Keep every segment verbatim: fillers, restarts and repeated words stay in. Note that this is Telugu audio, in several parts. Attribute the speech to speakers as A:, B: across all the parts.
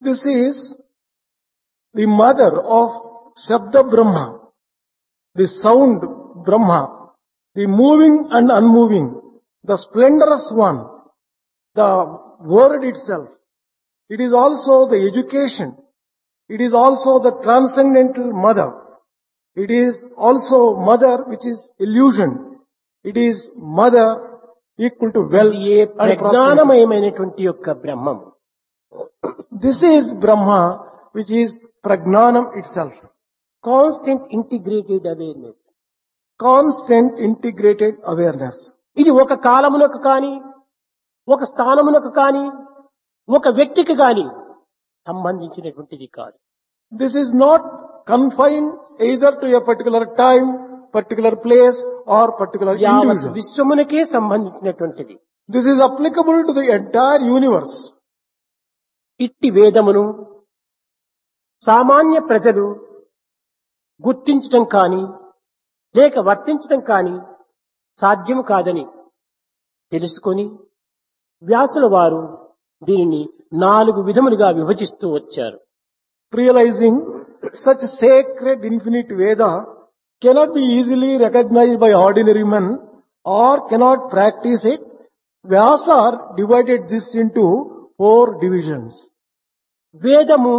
A: This is the mother of Shabda Brahma, the sound Brahma, the moving and unmoving, the splendorous one, the word itself. It is also the education. It is also the transcendental mother. It is also mother which is illusion. It is mother equal to wealth
B: ఇది ఏ
A: and prosperity.
B: ప్రజ్ఞానమయమైనటువంటి యొక్క బ్రహ్మం.
A: This is Brahma which is Pragnanam itself.
B: Constant integrated awareness.
A: Constant integrated awareness.
B: ఇది ఒక కాలమునకు కాని, ఒక స్థానమునకు కాని, ఒక వ్యక్తికి కాని సంబంధించినటువంటిది కాదు.
A: This is not confined either to a particular time, particular place or particular
B: యావత్
A: individual.
B: విశ్వమునకే సంబంధించినటువంటిది.
A: This is applicable to the entire universe.
B: ఇట్టి వేదమును సామాన్య ప్రజలు గుర్తించటం కాని లేక వర్తించటం కాని సాధ్యం కాదని తెలుసుకొని వ్యాసుల వారు దీనిని నాలుగు విధములుగా విభజిస్తూ వచ్చారు.
A: Realizing such sacred infinite Veda cannot be easily recognized by ordinary men or cannot practice it, Vyasa divided this into four divisions.
B: వేదము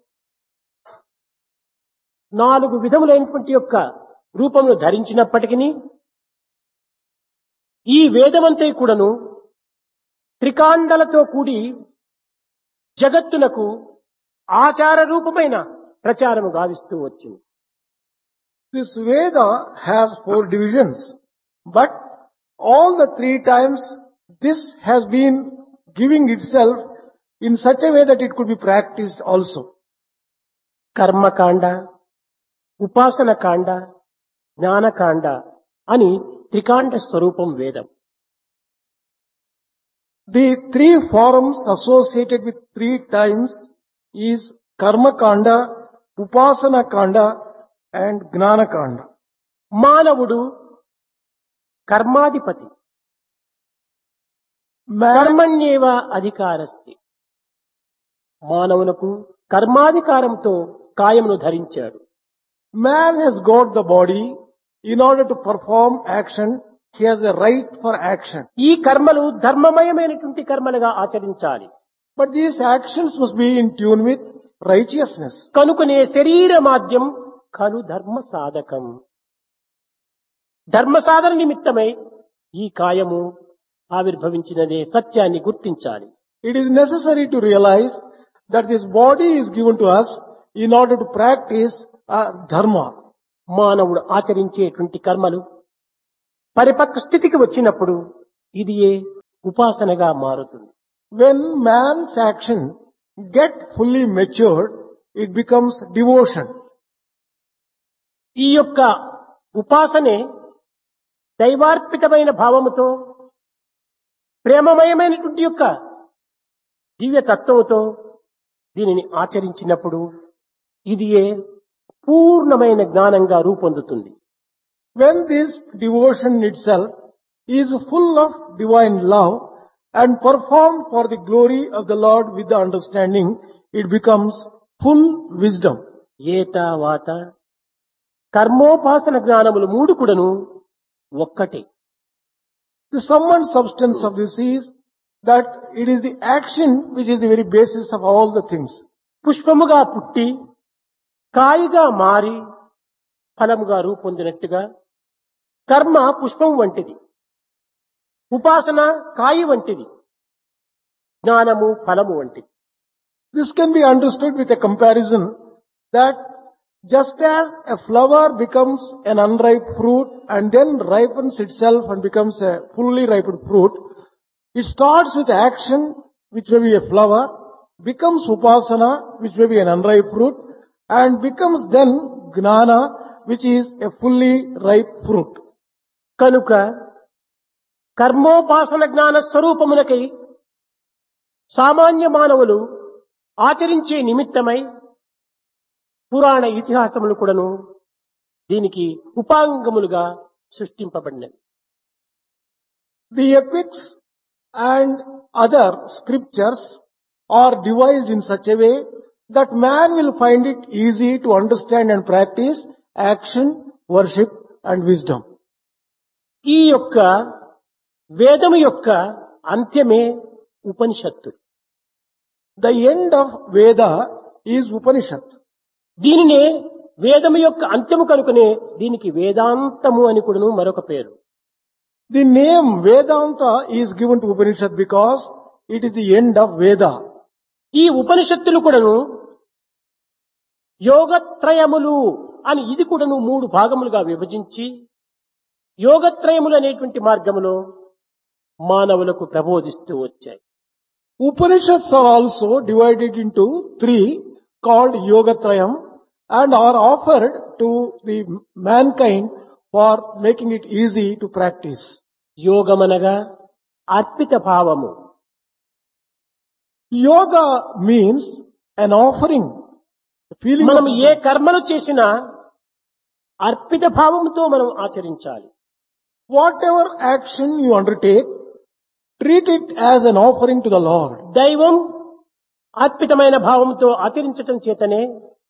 B: నాలుగు విధములైనటువంటి యొక్క రూపమును ధరించినప్పటికీ ఈ వేదమంతే కూడాను త్రికాండలతో కూడి జగత్తునకు ఆచార రూపమైన ప్రచారము గావిస్తూ వచ్చింది.
A: This Veda has four divisions, but all the three times this has been giving itself in such a way that it could be practiced also.
B: కర్మకాండ, ఉపాసనకాండ, జ్ఞానకాండ అని త్రికాండ స్వరూపం వేదం.
A: The three forms associated with three times is Karma Kanda, Upasana Kanda and Gnana Kanda.
B: మానవుడు కర్మాధిపతి.
A: Man,
B: కర్మణ్యేవ అధికారస్తి. మానవునకు కర్మాధికారంతో కాయమును ధరించాడు.
A: man has got the body. In order to perform action, he has a right for action.
B: ఈ కర్మలు ధర్మమయమైనటువంటి కర్మలుగా ఆచరించాలి.
A: But these actions must be in tune with righteousness.
B: కనుకనే శరీర మాధ్యం ఖలు ధర్మ సాధకం. ధర్మ సాధన నిమిత్తమై ఈ కాయము ఆవిర్భవించినదే సత్యాన్ని గుర్తించాలి.
A: It is necessary to realize that this body is given to us in order to practice uh, dharma.
B: మానవుడు ఆచరించేటువంటి కర్మలు పరిపక్వ స్థితికి వచ్చినప్పుడు ఇది ఏ ఉపాసనగా మారుతుంది.
A: When man's action get fully matured, it becomes devotion.
B: ఈ యొక్క ఉపాసనే దైవార్పితమైన భావముతో ప్రేమమయమైనటువంటి యొక్క దివ్య తత్వముతో దీనిని ఆచరించినప్పుడు ఇది ఏ పూర్ణమైన జ్ఞానంగా రూపొందుతుంది.
A: When this devotion itself is full of divine love and performed for the glory of the Lord with the understanding, it becomes full wisdom.
B: ఏతా వాత కర్మోపాసన జ్ఞానములు మూడు కూడాను ఒక్కటే.
A: The sum and substance of this is that it is the action which is the very basis of all the things.
B: పుష్పముగా పుట్టి కాయిగా మారి ఫలముగా రూపొందినట్టుగా కర్మ పుష్పం వంటిది, ఉపాసన కాయి వంటిది, జ్ఞానము ఫలము వంటిది.
A: This can be understood with a comparison that just as a flower becomes an unripe fruit and then ripens itself and becomes a fully ripened fruit, it starts with action which may be a flower, becomes upasana which may be an unripe fruit, and becomes then gnana which is a fully ripe fruit.
B: కనుక కర్మోపాసన జ్ఞాన స్వరూపములకై సామాన్య మానవులు ఆచరించే నిమిత్తమై పురాణ ఇతిహాసములు కూడాను దీనికి ఉపాంగములుగా సృష్టింపబడినవి.
A: The epics and other scriptures are devised in such a way that man will find it easy to understand and practice action, worship and wisdom.
B: ఈ యొక్క వేదము యొక్క అంత్యమే ఉపనిషత్తు.
A: The end of Veda is Upanishad.
B: దీనినే వేదము యొక్క అంత్యము కనుకనే దీనికి వేదాంతము అని కూడాను మరొక పేరు.
A: The name Vedanta is given to Upanishad because it is the end of Veda.
B: ఈ ఉపనిషత్తులు కూడాను యోగత్రయములు అని ఇది కూడాను మూడు భాగములుగా విభజించి యోగత్రయములు అనేటువంటి మార్గములో మానవులకు ప్రబోధిస్తూ వచ్చాయి.
A: Upanishads are also divided into three called Yogatrayam and are offered to the mankind for making it easy to practice.
B: యోగమనగా Arpita భావము.
A: Yoga means an offering, a feeling
B: మనం
A: of,
B: ఏ కర్మలు చేసినా అర్పిత భావముతో మనం ఆచరించాలి.
A: whatever action you undertake, treat it as an offering to the Lord.
B: దైవం అర్పితమైన భావంతో ఆచరించటం చేతనే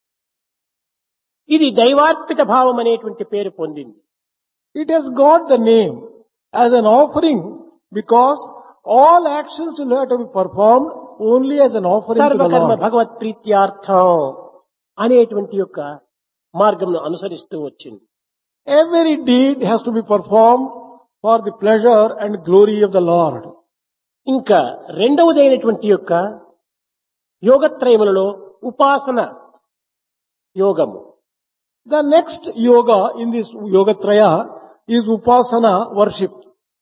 B: ఇది దైవార్పిత భావం అనేటువంటి పేరు పొందింది.
A: It has got the name as an offering because all actions will have to be performed only as an offering to the
B: సర్వకర్మ
A: Lord.
B: భగవత్ ప్రీత్యార్థం అనేటువంటి యొక్క మార్గంను అనుసరిస్తూ వచ్చింది.
A: Every deed has to be performed for the pleasure and glory of the Lord.
B: ఇంకా రెండవదైనటువంటి యొక్క యోగత్రయములలో ఉపాసన యోగము.
A: The next yoga in this Yogatraya is Upasana, worship.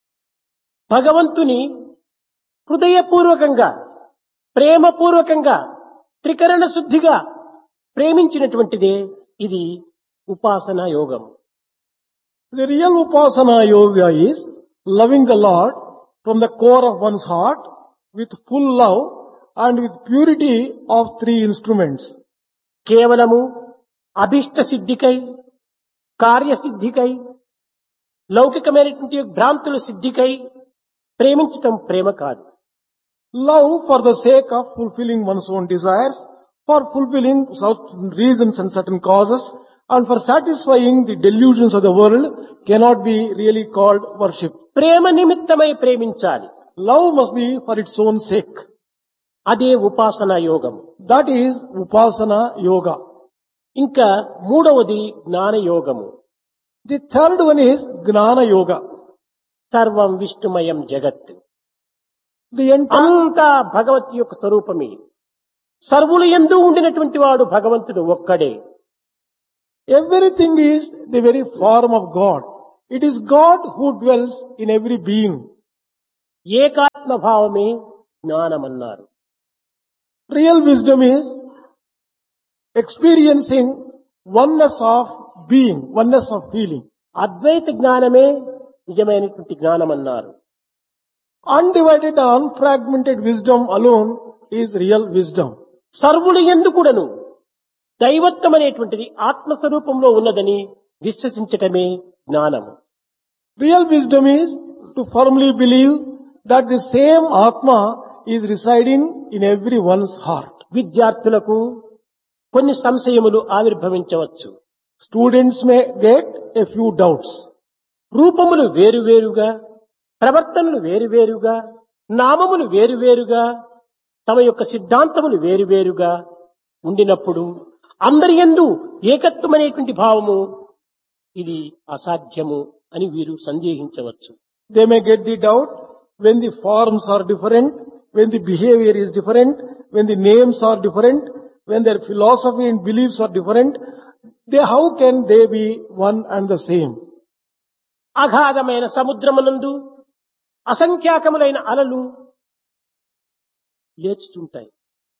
B: భగవంతుని హృదయపూర్వకంగా ప్రేమపూర్వకంగా త్రికరణ శుద్ధిగా ప్రేమించినటువంటిదే ఇది ఉపాసన యోగం.
A: The real Upasana yoga is loving the Lord from the core of one's heart with full love and with purity of three instruments.
B: కేవలము అభిష్ట సిద్ధికై కార్యసిద్ధికై లౌకికమైనటువంటి భ్రాంతుల సిద్ధికై ప్రేమించటం ప్రేమ కాదు.
A: Love for the sake of fulfilling one's own desires, for fulfilling certain reasons and certain causes, and for satisfying the delusions of the world cannot be really called worship.
B: ప్రేమ నిమిత్తమై ప్రేమించాలి.
A: Love must be for its own sake.
B: అదే ఉపాసన యోగం.
A: That is Upasana yoga.
B: ఇంకా మూడవది జ్ఞాన యోగము.
A: The third one is Gnana yoga.
B: సర్వం విష్ణుమయం జగత్.
A: The entire,
B: అంతా భగవత్ యొక్క స్వరూపమే. సర్వులు యందు ఉండినటువంటి వాడు భగవంతుడు ఒక్కడే.
A: everything is the very form of God. It is God who dwells in every being.
B: ఏకాత్మ భావమే జ్ఞానమన్నారు.
A: Real wisdom is experiencing oneness of being, oneness of feeling.
B: అద్వైత జ్ఞానమే నిజమైనటువంటి జ్ఞానమన్నారు.
A: Undivided, unfragmented wisdom alone is real wisdom.
B: సర్వులు యందు కూడాను దైవత్వం అనేటువంటిది ఆత్మస్వరూపంలో ఉన్నదని విశ్వసించటమే జ్ఞానము.
A: Real wisdom is to firmly believe that the same Atma is residing in everyone's heart.
B: విద్యార్థులకు కొన్ని సంశయములు ఆవిర్భవించవచ్చు.
A: Students may get a few doubts.
B: రూపములు వేరువేరుగా, ప్రవర్తనలు వేరువేరుగా, నామములు వేరువేరుగా, తమ యొక్క సిద్ధాంతములు వేరువేరుగా ఉండినప్పుడు అందరి యందు ఏకత్వం అనేటువంటి భావము ఇది అసాధ్యము అని వీరు సందేహించవచ్చు.
A: They may get the doubt when the forms are different, when the behavior is different, when the names are different, when their philosophy and beliefs are different. They, how can they be one and the same?
B: అగాధమైన సముద్రమునందు అసంఖ్యాకములైన అలలు లేచుతుంటాయి.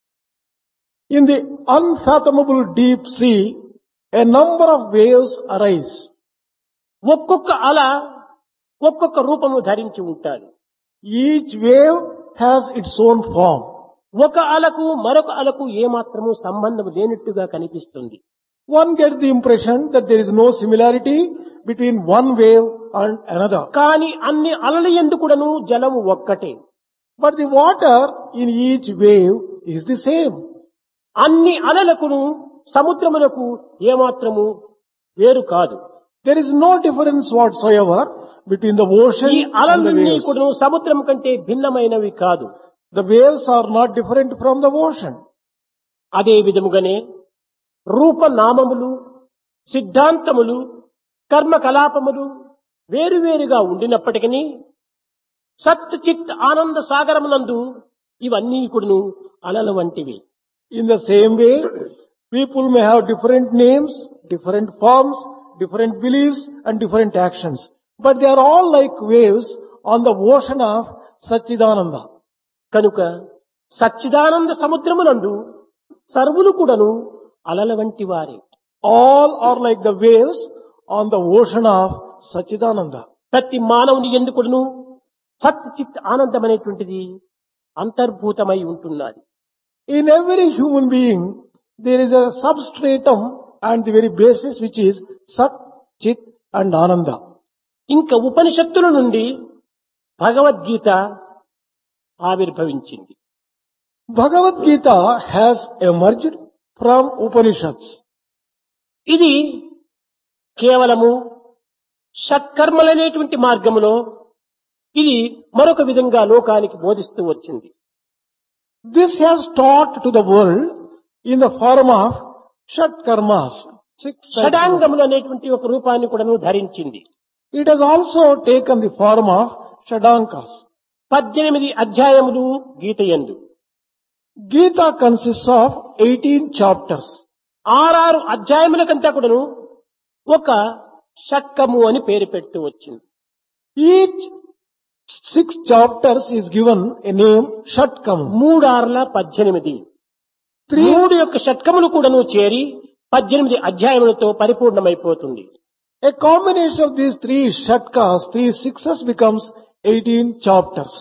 A: In the unfathomable deep sea, a number of waves arise.
B: ఒక్కొక్క అల ఒక్కొక్క రూపము ధరించి ఉంటారు.
A: Each wave has its own form.
B: ఒక అలకు మరొక అలకు ఏమాత్రము సంబంధం లేనట్టుగా కనిపిస్తుంది.
A: One gets the impression that there is no similarity between one wave and another.
B: కానీ అన్ని అలల యందు కూడాను జలము ఒక్కటే.
A: But the water in each wave is the same.
B: అన్ని అలలకును సముద్రమునకు ఏమాత్రము వేరు కాదు.
A: There is no difference whatsoever between the ocean
B: ఈ
A: and the
B: అలలన్నీ
A: waves.
B: కూడా సముద్రం కంటే భిన్నమైనవి కాదు.
A: The waves are not different from the ocean.
B: అదే విధముగానే రూపనామములు, సిద్ధాంతములు, కర్మకలాపములు వేరువేరుగా ఉండినప్పటికీ సత్ చిత్ ఆనంద సాగరమునందు ఇవన్నీ కూడాను అలల వంటివి.
A: In the same way, people may have different names, different forms, different beliefs and different actions. But they are all like waves on the ocean of Satchidananda.
B: కనుక సచ్చిదానంద సముద్రమునందు సర్వులు కూడాను అలల వంటి వారే.
A: All are like the waves on the ocean of Satchidananda.
B: ప్రతి మానవుని ఎందుకును సత్ చిత్ ఆనందం అనేటువంటిది అంతర్భూతమై ఉంటున్నది.
A: In every human being, there is a substratum and the very basis which is Sat, Chit and Ananda.
B: ఇంకా ఉపనిషత్తుల నుండి భగవద్గీత ఆవిర్భవించింది.
A: Bhagavad Gita has emerged from Upanishads.
B: ఇది కేవలము షట్కర్మలనేటువంటి మార్గములో ఇది మరొక విధంగా లోకానికి బోధిస్తూ వచ్చింది.
A: This has taught to the world in the form of Shat Karmas. Six types of-
B: షడాంగములు అనేటువంటి ఒక రూపాన్ని కూడాను ధరించింది.
A: It has also taken the form of Shadankas.
B: పద్దెనిమిది అధ్యాయములు గీతయందు
A: Gita consists of eighteen chapters.
B: ఆరారు అధ్యాయములకంతా కూడాను ఒక షట్కము అని పేరు పెడుతూ వచ్చింది.
A: Each six chapters is given a name Shatkam.
B: మూడార్ల పద్దెనిమిది
A: Three,
B: మూడు యొక్క షట్కములు కూడాను చేరి పద్దెనిమిది అధ్యాయములతో పరిపూర్ణమైపోతుంది.
A: a combination of these three Shatkas, three sixes becomes eighteen chapters.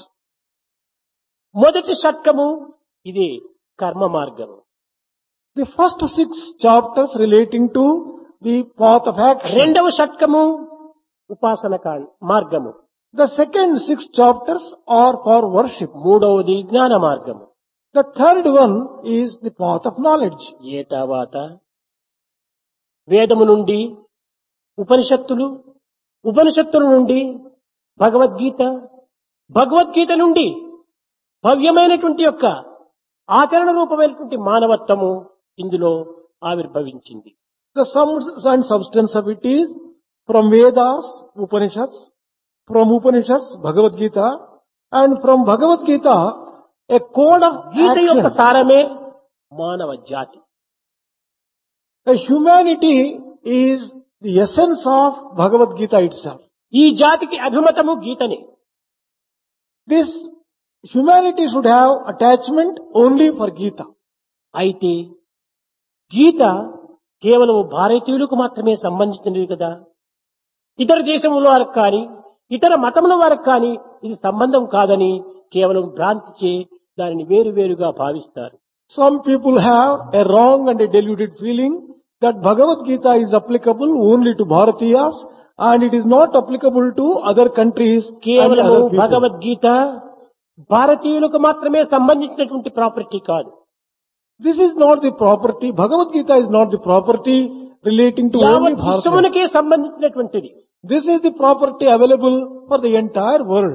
B: మొదటి షట్కము ఇది కర్మ మార్గము.
A: The first six chapters relating to the path of action.
B: రెండవ షట్కము ఉపాసన కా- మార్గము.
A: The second six chapters are for worship.
B: మూడవది జ్ఞాన మార్గము.
A: The third one is the path of knowledge.
B: ఏ తర్వాత వేదము నుండి ఉపనిషత్తులు, ఉపనిషత్తుల నుండి భగవద్గీత, భగవద్గీత నుండి భవ్యమైనటువంటి యొక్క ఆచరణ రూపమైనటువంటి మానవత్వము ఇందులో ఆవిర్భవించింది.
A: The sum and substance of it is from Vedas, Upanishads, from Upanishads, Bhagavad Gita, and from Bhagavad Gita, a code of
B: గీత యొక్క
A: action.
B: సారమే మానవ జాతి.
A: A humanity is the essence of Bhagavad Gita itself.
B: ఈ జాతికి అభిమతము గీతనే.
A: This humanity should have attachment only for Gita.
B: అయితే గీత కేవలం భారతీయులకు మాత్రమే సంబంధించినది కదా. ఇతర దేశముల వారికి కానీ ఇతర మతముల వారికి కానీ ఇది సంబంధం కాదని కేవలం భ్రాంతిచే దానిని వేరు వేరుగా భావిస్తారు.
A: Some people have a wrong and a deluded feeling that Bhagavad Gita is applicable only to Bharatiyas and it is not applicable to other countries and
B: కేవలం
A: other people.
B: భగవద్గీత భారతీయులకు మాత్రమే సంబంధించినటువంటి ప్రాపర్టీ కాదు.
A: This is not the property, Bhagavad Gita is not the property relating to only
B: యావత్
A: Bharatiyas.
B: విశ్వమునకే సంబంధించినటువంటిది.
A: This is the property available for the entire world.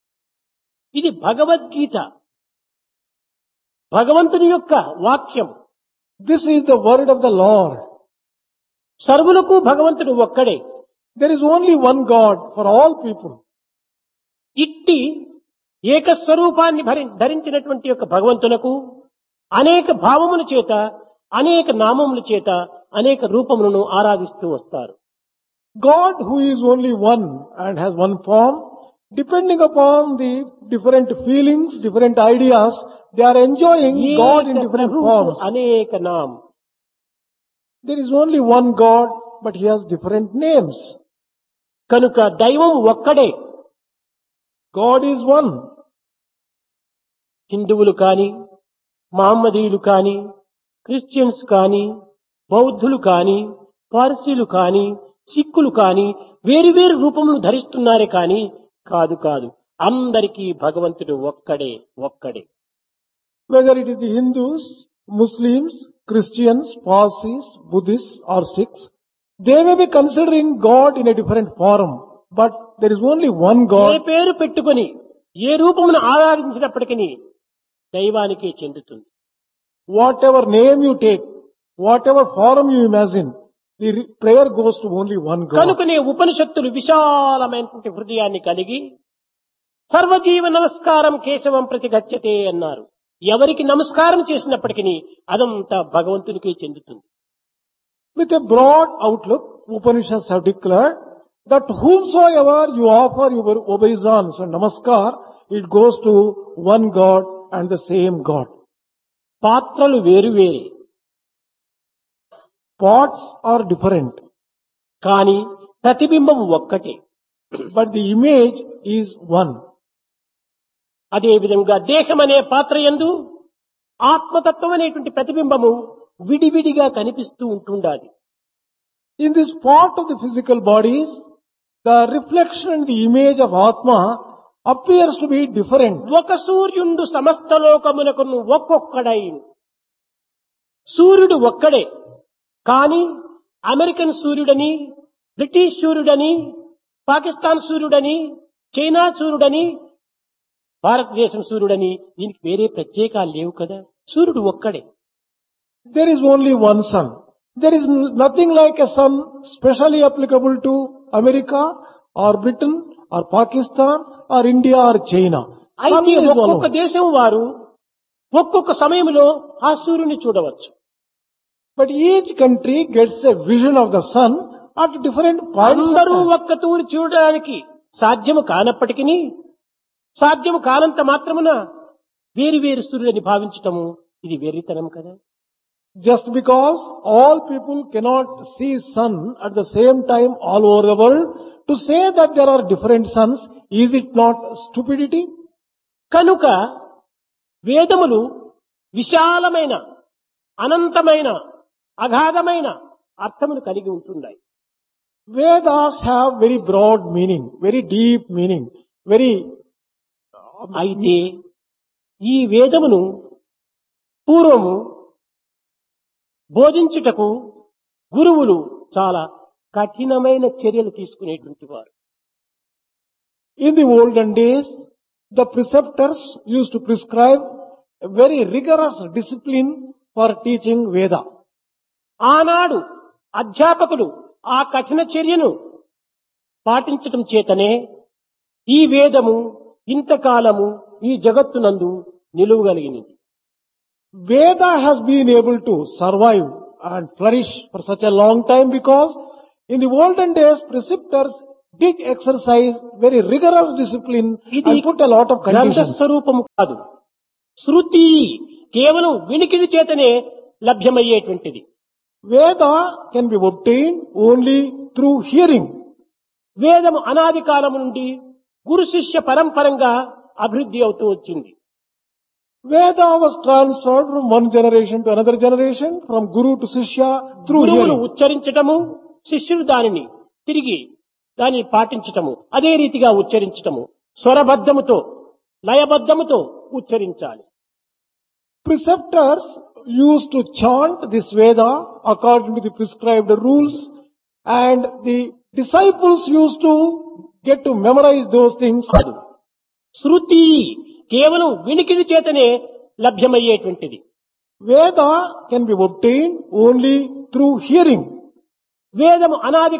B: ఇది భగవద్గీత భగవంతుని యొక్క వాక్యం.
A: This is the word of the Lord.
B: సర్వులకు భగవంతుడు ఒక్కడే.
A: There is only one God for all people.
B: ఇట్టి ఏకస్వరూపాన్ని భరి- ధరించినటువంటి యొక్క భగవంతునకు అనేక భావముల చేత అనేక నామముల చేత అనేక రూపములను ఆరాధిస్తూ వస్తారు.
A: God who is only one and has one form, depending upon the different feelings, different ideas, they are enjoying God in
B: ఏక
A: different
B: ప్రభువు
A: forms.
B: అనేక నామ.
A: There is only one God, but He has different names.
B: కనుక దైవం ఒక్కడే.
A: God is one.
B: హిందువులు కాని మహమ్మదీయులు కాని క్రిస్టియన్స్ కాని బౌద్ధులు కాని పార్సీలు కాని సిక్కులు కాని వేరు వేరు రూపములు ధరిస్తున్నారే కాని కాదు కాదు అందరికీ భగవంతుడు ఒక్కడే ఒక్కడే.
A: Whether it is the Hindus, Muslims, Christians, Parsis, Buddhists or Sikhs, they may be considering God in a different form, but there is only one
B: A
A: God.
B: పేరు పెట్టుకొని ఏ రూపమును ఆరాధించినప్పటికీ దైవానికే చెందుతుంది.
A: Whatever name you take, whatever form you imagine, the re- prayer goes to only one God.
B: కనుకనే ఉపనిషత్తులు విశాలమైనటువంటి హృదయాన్ని కలిగి సర్వజీవ నమస్కారం కేశవం ప్రతి గచ్చతే అన్నారు. ఎవరికి నమస్కారం చేసినప్పటికీ అదంతా భగవంతునికే చెందుతుంది.
A: With a broad outlook, Upanishads have declared that whomsoever you offer your obeisance and namaskar, it goes to one God and the same God.
B: పాత్రలు వేరు వేరే,
A: Pots are different,
B: కానీ ప్రతిబింబం ఒక్కటే.
A: but the image is one.
B: అదే విధంగా దేహం అనే పాత్ర యందు ఆత్మతత్వం అనేటువంటి ప్రతిబింబము విడివిడిగా కనిపిస్తూ ఉంటుండాలి.
A: In this part of the physical bodies, the reflection and the image of Atma appears to be different.
B: ఒక సూర్యుండు సమస్త లోకమునకును ఒక్కొక్కడై. సూర్యుడు ఒక్కడే, కానీ అమెరికన్ సూర్యుడని, బ్రిటిష్ సూర్యుడని, పాకిస్తాన్ సూర్యుడని, చైనా సూర్యుడని, భారతదేశం సూర్యుడని దీనికి వేరే ప్రత్యేకాలు లేవు కదా. సూర్యుడు ఒక్కడే.
A: There is only one sun. There is n- nothing like a sun specially applicable to America or Britain or Pakistan or India or China. Sun
B: అయితే
A: is one.
B: ఒక్కొక్క దేశం వారు ఒక్కొక్క సమయంలో ఆ సూర్యుని చూడవచ్చు.
A: But each country gets a vision of the sun at different points of
B: అందరూ
A: time.
B: ఒక్క తూరి చూడడానికి సాధ్యము కానప్పటికీ సాధ్యము కానంత మాత్రమున వేరు వేరు సూర్యులని భావించటము ఇది వెర్రితనం కదా.
A: Just because all people cannot see sun at the same time all over the world, to say that there are different suns, is it not stupidity?
B: కనుక వేదములు విశాలమైన అనంతమైన అగాధమైన అర్థమును కలిగి ఉంటున్నాయి.
A: Vedas have very broad meaning, very deep meaning, very
B: అయితే ఈ వేదమును పూర్వము బోధించుటకు గురువులు చాలా కఠినమైన చర్యలు తీసుకునేటువంటి వారు.
A: In the olden days, the preceptors used to prescribe a very rigorous discipline for teaching Veda.
B: ఆనాడు అధ్యాపకులు ఆ కఠిన చర్యను పాటించటం చేతనే ఈ వేదము ఇంతకాలము ఈ జగత్తునందు నిలువగలిగినది.
A: Veda has been able to survive and flourish for such a long time because in the olden days, preceptors did exercise very rigorous discipline
B: ఇది
A: and put a lot of
B: గ్రంథ
A: conditions.
B: స్వరూపము కాదు. శృతి కేవలం వినికిడి చేతనే లభ్యమయ్యేటువంటిది.
A: Veda can be obtained only through hearing.
B: వేదము అనాది కాలము నుండి గురు శిష్య పరంపరంగా అభివృద్ధి అవుతూ వచ్చింది.
A: Veda was transferred from one generation to another generation, from guru to shishya through
B: గురువులు
A: hearing.
B: ఉచ్చరించటము, శిష్యుడు దానిని తిరిగి దానిని పాటించటము, అదే రీతిగా ఉచ్చరించటము, స్వరబద్ధముతో లయబద్ధముతో ఉచ్చరించాలి.
A: Preceptors used to chant this Veda according to the prescribed rules, and the disciples used to get to memorize those things.
B: కాదు. శృతి కేవలం వినికిడి చేతనే లభ్యమయ్యేటువంటిది.
A: Veda can be obtained only through hearing.
B: వేదము అనాది